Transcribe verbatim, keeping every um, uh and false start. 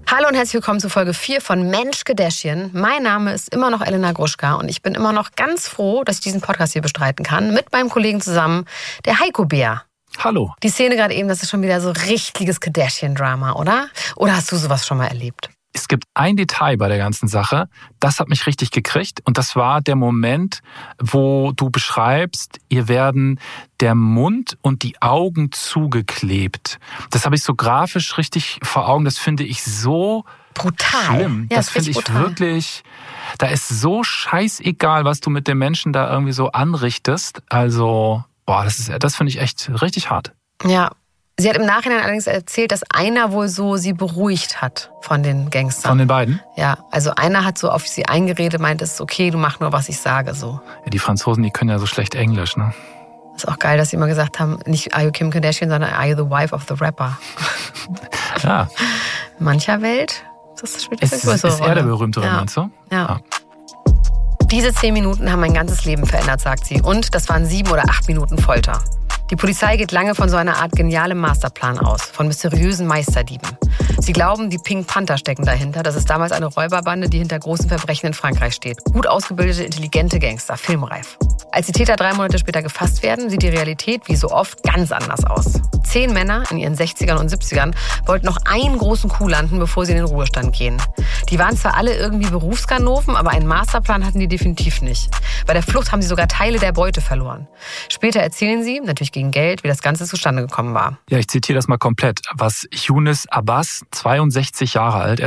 Hallo und herzlich willkommen zu Folge vier von Mensch Kardashian. Mein Name ist immer noch Elena Gruschka und ich bin immer noch ganz froh, dass ich diesen Podcast hier bestreiten kann. Mit meinem Kollegen zusammen, der Heiko Bär. Hallo. Die Szene gerade eben, das ist schon wieder so richtiges Kardashian-Drama, oder? Oder hast du sowas schon mal erlebt? Es gibt ein Detail bei der ganzen Sache, das hat mich richtig gekriegt. Und das war der Moment, wo du beschreibst, ihr werden der Mund und die Augen zugeklebt. Das habe ich so grafisch richtig vor Augen. Das finde ich so brutal. Schlimm. Ja, das finde ich brutal. Wirklich, da ist so scheißegal, was du mit den Menschen da irgendwie so anrichtest. Also, boah, das ist, das finde ich echt richtig hart. Ja. Sie hat im Nachhinein allerdings erzählt, dass einer wohl so sie beruhigt hat von den Gangstern. Von den beiden? Ja, also einer hat so auf sie eingeredet, meint, es ist okay, du mach nur, was ich sage, so. Ja, die Franzosen, die können ja so schlecht Englisch, ne? Ist auch geil, dass sie immer gesagt haben, nicht Are you Kim Kardashian, sondern Are you the wife of the rapper? Ja. In mancher Welt, das spielt eine größere Rolle. Ist er der berühmtere, ja. meinst du? Ja. ja. Diese zehn Minuten haben mein ganzes Leben verändert, sagt sie. Und das waren sieben oder acht Minuten Folter. Die Polizei geht lange von so einer Art genialem Masterplan aus, von mysteriösen Meisterdieben. Sie glauben, die Pink Panther stecken dahinter. Das ist damals eine Räuberbande, die hinter großen Verbrechen in Frankreich steht. Gut ausgebildete, intelligente Gangster, filmreif. Als die Täter drei Monate später gefasst werden, sieht die Realität wie so oft ganz anders aus. Zehn Männer in ihren sechzigern und siebzigern wollten noch einen großen Coup landen, bevor sie in den Ruhestand gehen. Die waren zwar alle irgendwie Berufsganoven, aber einen Masterplan hatten die definitiv nicht. Bei der Flucht haben sie sogar Teile der Beute verloren. Später erzählen sie, natürlich gegen Geld, wie das Ganze zustande gekommen war. Ja, ich zitiere das mal komplett. Was Younes Abbas, zweiundsechzig Jahre alt,